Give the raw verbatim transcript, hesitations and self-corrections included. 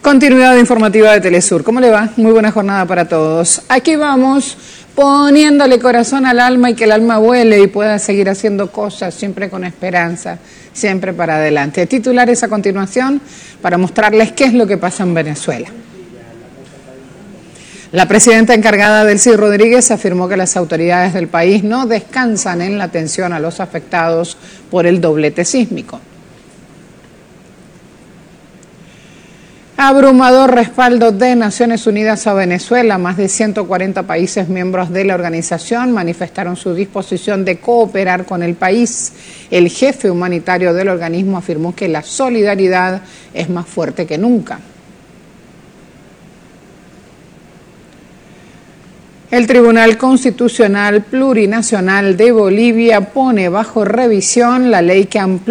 Continuidad informativa de Telesur. ¿Cómo le va? Muy buena jornada para todos. Aquí vamos poniéndole corazón al alma y que el alma vuele y pueda seguir haciendo cosas siempre con esperanza, siempre para adelante. Titulares a continuación para mostrarles qué es lo que pasa en Venezuela. La presidenta encargada Delcy Rodríguez afirmó que las autoridades del país no descansan en la atención a los afectados por el doblete sísmico. Abrumador respaldo de Naciones Unidas a Venezuela. Más de ciento cuarenta países miembros de la organización manifestaron su disposición de cooperar con el país. El jefe humanitario del organismo afirmó que la solidaridad es más fuerte que nunca. El Tribunal Constitucional Plurinacional de Bolivia pone bajo revisión la ley que amplía